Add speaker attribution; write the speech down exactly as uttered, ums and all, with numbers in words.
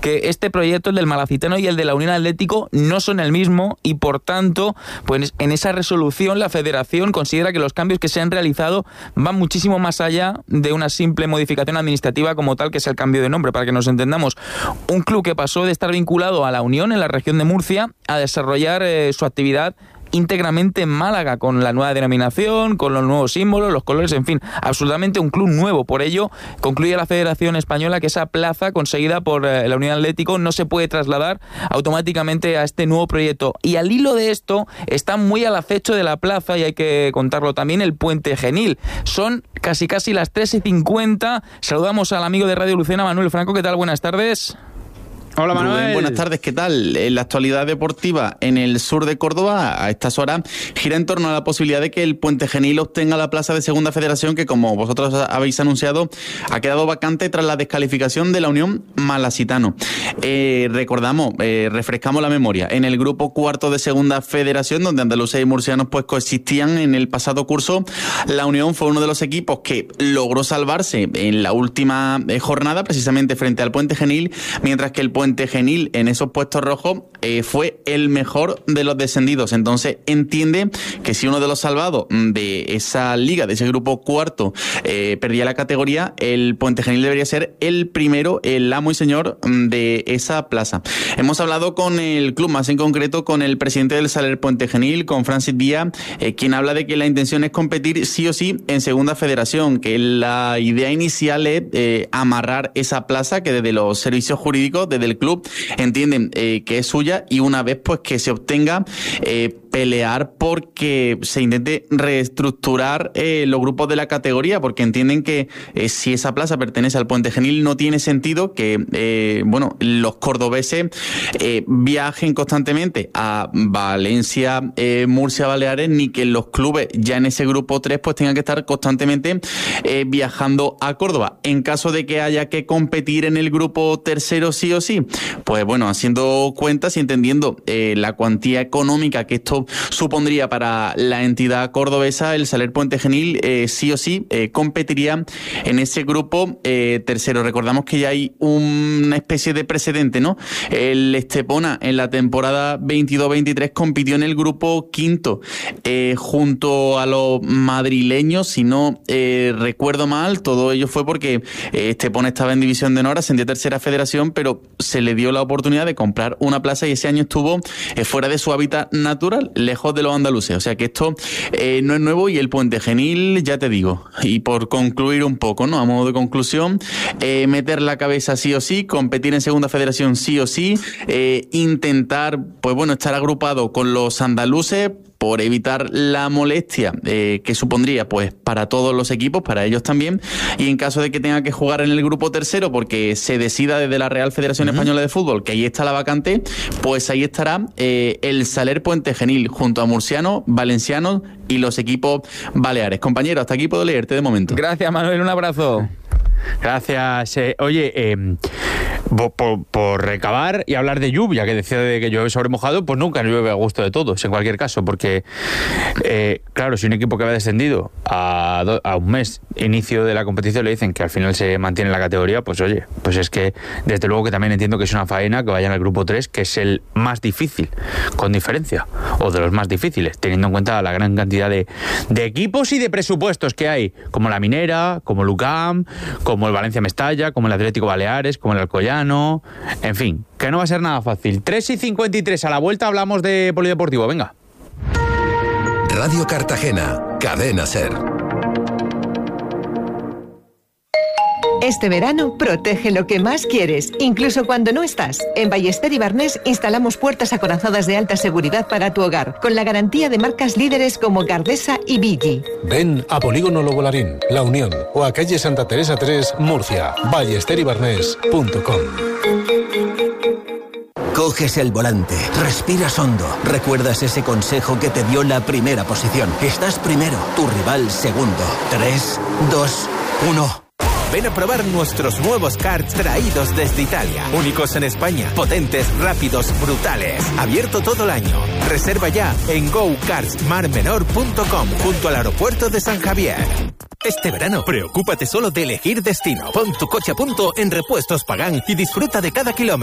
Speaker 1: que este proyecto, el del Malacitano y el de la Unión Atlético, no son el mismo y por tanto, pues en esa resolución la Federación considera que los cambios que se han realizado van muchísimo más allá de una simple modificación administrativa como tal, que es el cambio de nombre. Para que nos entendamos, un club que pasó de estar vinculado a la Unión en la región de Murcia a desarrollar eh, su actividad íntegramente en Málaga, con la nueva denominación, con los nuevos símbolos, los colores, en fin, absolutamente un club nuevo. Por ello, concluye la Federación Española que esa plaza conseguida por eh, la Unión Atlético no se puede trasladar automáticamente a este nuevo proyecto. Y al hilo de esto, está muy al acecho de la plaza, y hay que contarlo también, el Puente Genil. Son casi casi las tres y cincuenta. Saludamos al amigo de Radio Lucena, Manuel Franco. ¿Qué tal? Buenas tardes.
Speaker 2: Hola Manuel. Rubén, buenas tardes, ¿qué tal? La actualidad deportiva en el sur de Córdoba a estas horas gira en torno a la posibilidad de que el Puente Genil obtenga la plaza de Segunda Federación, que como vosotros habéis anunciado ha quedado vacante tras la descalificación de la Unión Malacitano. Eh, recordamos, eh, refrescamos la memoria, en el grupo cuarto de Segunda Federación, donde andaluces y murcianos pues coexistían en el pasado curso, la Unión fue uno de los equipos que logró salvarse en la última jornada, precisamente frente al Puente Genil, mientras que el Puente Genil en esos puestos rojos eh, fue el mejor de los descendidos. Entonces entiende que si uno de los salvados de esa liga, de ese grupo cuarto, eh, perdía la categoría, el Puente Genil debería ser el primero, el amo y señor de esa plaza. Hemos hablado con el club, más en concreto con el presidente del Saler Puente Genil, con Francis Díaz, eh, quien habla de que la intención es competir sí o sí en Segunda Federación, que la idea inicial es eh, amarrar esa plaza, que desde los servicios jurídicos, desde el club, entienden eh, que es suya, y una vez pues que se obtenga, eh, pelear porque se intente reestructurar eh, los grupos de la categoría, porque entienden que eh, si esa plaza pertenece al Puente Genil no tiene sentido que eh, bueno los cordobeses eh, viajen constantemente a Valencia, eh, Murcia, Baleares, ni que los clubes ya en ese grupo tres pues tengan que estar constantemente eh, viajando a Córdoba. En caso de que haya que competir en el grupo tercero sí o sí, pues bueno, haciendo cuentas y entendiendo eh, la cuantía económica que esto supondría para la entidad cordobesa, el Saler Puente Genil eh, sí o sí eh, competiría en ese grupo eh, tercero. Recordamos que ya hay una especie de precedente, ¿no? El Estepona en la temporada veintidós veintitrés compitió en el grupo quinto eh, junto a los madrileños, si no eh, recuerdo mal. Todo ello fue porque eh, Estepona estaba en División de Honor, ascendió a Tercera Federación, pero se le dio la oportunidad de comprar una plaza y ese año estuvo eh, fuera de su hábitat natural, lejos de los andaluces. O sea que esto eh, no es nuevo, y el Puente Genil, ya te digo, y por concluir un poco, ¿no? A modo de conclusión, eh, meter la cabeza sí o sí, competir en Segunda Federación sí o sí, eh, intentar, pues bueno, estar agrupado con los andaluces por evitar la molestia eh, que supondría pues para todos los equipos, para ellos también, y en caso de que tenga que jugar en el grupo tercero porque se decida desde la Real Federación uh-huh. Española de Fútbol que ahí está la vacante, pues ahí estará eh, el Saler Puente Genil junto a murcianos, valencianos y los equipos baleares. Compañero, hasta aquí puedo leerte de momento.
Speaker 1: Gracias, Manuel, un abrazo.
Speaker 3: Gracias. Eh, oye, eh, por, por, por recabar y hablar de lluvia, que decía de que llueve sobre mojado, pues nunca llueve a gusto de todos, en cualquier caso, porque, eh, claro, si un equipo que va descendido a, do, a un mes inicio de la competición le dicen que al final se mantiene en la categoría, pues oye, pues es que desde luego que también entiendo que es una faena que vayan al grupo tres, que es el más difícil, con diferencia, o de los más difíciles, teniendo en cuenta la gran cantidad de, de equipos y de presupuestos que hay, como la Minera, como Lucam, como el Valencia Mestalla, como el Atlético Baleares, como el Alcoyano, en fin, que no va a ser nada fácil. tres y cincuenta y tres, a la vuelta hablamos de polideportivo, venga.
Speaker 4: Radio Cartagena, Cadena SER.
Speaker 5: Este verano, protege lo que más quieres, incluso cuando no estás. En Ballester y Barnés instalamos puertas acorazadas de alta seguridad para tu hogar, con la garantía de marcas líderes como Gardesa y Viggi.
Speaker 6: Ven a Polígono Lobolarín, La Unión, o a calle Santa Teresa tres, Murcia. ballester y barnés punto com.
Speaker 7: Coges el volante, respiras hondo, recuerdas ese consejo que te dio la primera posición. Estás primero, tu rival segundo. Tres, dos, uno...
Speaker 8: Ven a probar nuestros nuevos karts traídos desde Italia. Únicos en España, potentes, rápidos, brutales. Abierto todo el año. Reserva ya en go karts mar menor punto com, junto al aeropuerto de San Javier. Este verano, preocúpate solo de elegir destino. Pon tu coche a punto en Repuestos Pagán y disfruta de cada kilómetro.